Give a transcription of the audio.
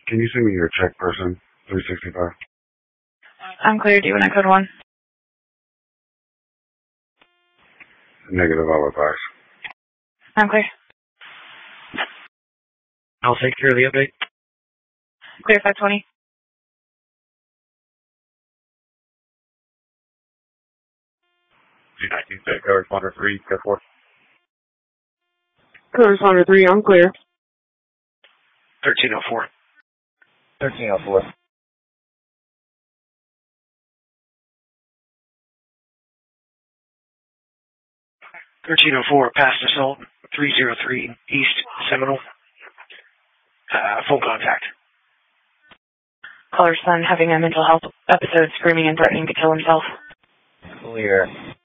Can you send me your check person, 365? I'm clear. Do you want to code 1? Negative, I'll advise. I'm clear. I'll take care of the update. Clear 520. G19, co-responder 3, code 4. Co-responder 3, I'm clear. 1304. 1304. 1304, past assault, 303, East Seminole. Full contact. Caller's son having a mental health episode, screaming and threatening to kill himself. Clear.